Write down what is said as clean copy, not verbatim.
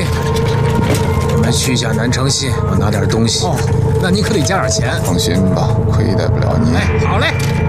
我们去一下南城信，我拿点东西。 哦，那你可得加点钱。 放心吧，亏待不了你。 哎，好嘞。